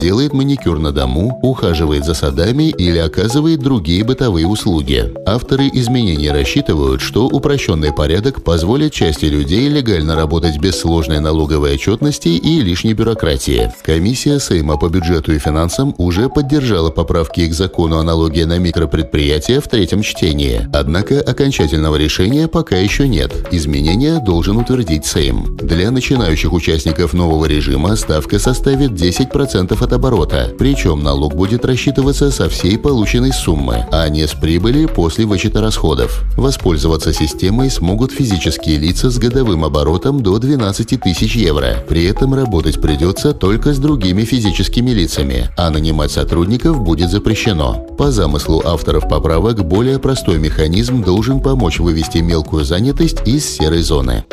делает маникюр на дому, ухаживает за садами или оказывает другие бытовые услуги. Авторы изменений рассчитывают, что упрощенный порядок позволит части людей легально работать без сложной налоговой отчетности и лишней бюрократии. Комиссия Сейма по бюджету и финансам уже поддержала поправки к закону о налоге на микропредприятия в третьем чтении. Однако окончательного решения пока еще нет. Изменения должен утвердить Сейм. Для начинающих участников нового режима ставка составит 10% от оборота, причем налог будет рассчитываться со всей полученной суммы, а не с прибыли после вычета расходов. Воспользоваться системой смогут физические лица с годовым оборотом до 12 тысяч евро. При этом работать придется только с другими физическими лицами, а нанимать сотрудников будет запрещено. По замыслу авторов поправок, более простой механизм должен помочь вывести мелкую занятость из серой зоны.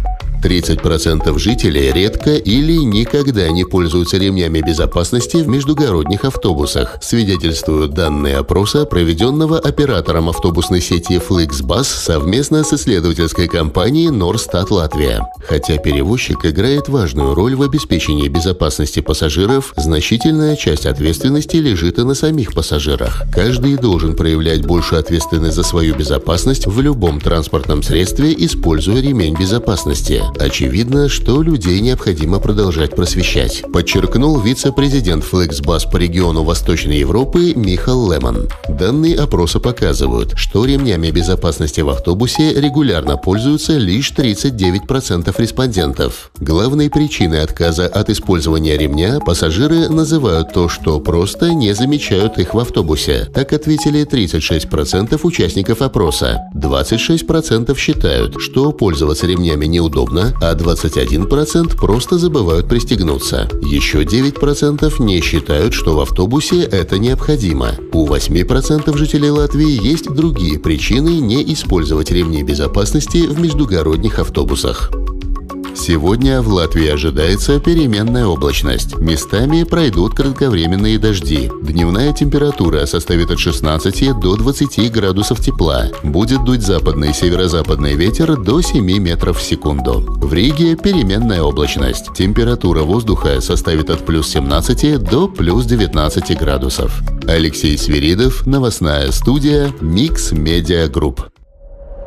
30% жителей редко или никогда не пользуются ремнями безопасности в междугородних автобусах, свидетельствуют данные опроса, проведенного оператором автобусной сети Flixbus совместно с исследовательской компанией Norstat Латвия. Хотя перевозчик играет важную роль в обеспечении безопасности пассажиров, значительная часть ответственности лежит и на самих пассажирах. Каждый должен проявлять большую ответственность за свою безопасность в любом транспортном средстве, используя ремень безопасности. Очевидно, что людей необходимо продолжать просвещать, подчеркнул вице-президент Flixbus по региону Восточной Европы Михал Лемон. Данные опроса показывают, что ремнями безопасности в автобусе регулярно пользуются лишь 39% респондентов. Главной причиной отказа от использования ремня пассажиры называют то, что просто не замечают их в автобусе. Так ответили 36% участников опроса. 26% считают, что пользоваться ремнями неудобно, а 21% просто забывают пристегнуться. Еще 9% не считают, что в автобусе это необходимо. У 8% жителей Латвии есть другие причины не использовать ремни безопасности в междугородних автобусах. Сегодня в Латвии ожидается переменная облачность. Местами пройдут кратковременные дожди. Дневная температура составит от 16 до 20 градусов тепла. Будет дуть западный и северо-западный ветер до 7 метров в секунду. В Риге переменная облачность. Температура воздуха составит от плюс 17 до плюс 19 градусов. Алексей Свиридов, новостная студия Mix Media Group.